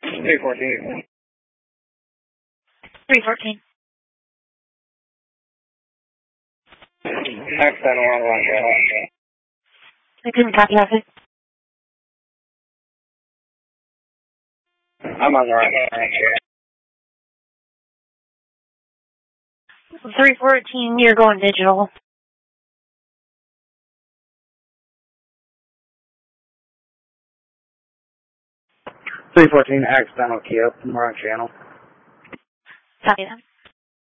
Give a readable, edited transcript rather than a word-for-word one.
314. 314. Accidental on the wrong channel. I couldn't copy that. I'm on the wrong channel. 314, you're going digital. 314, accidental key up, wrong channel. Copy that.